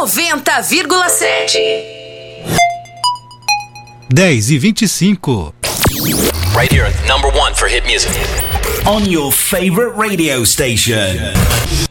90,7. 10:25. Right here, number one for hit music. On your favorite radio station.